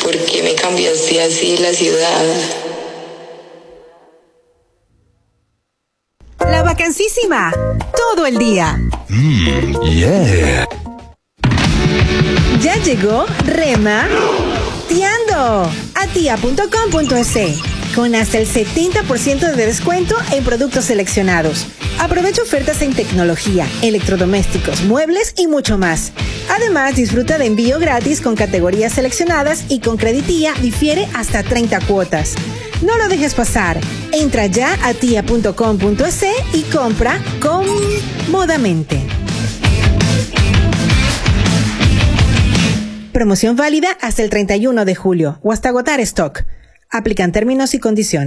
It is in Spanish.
¿por qué me cambiaste así la ciudad? La vacancísima, todo el día. Yeah. Ya llegó Rema Tiando a tia.com.es con hasta el 70% de descuento en productos seleccionados. Aprovecha ofertas en tecnología, electrodomésticos, muebles y mucho más. Además, disfruta de envío gratis con categorías seleccionadas y con Creditía difiere hasta 30 cuotas. No lo dejes pasar. Entra ya a tia.com.es y compra cómodamente. Promoción válida hasta el 31 de julio o hasta agotar stock. Aplican términos y condiciones.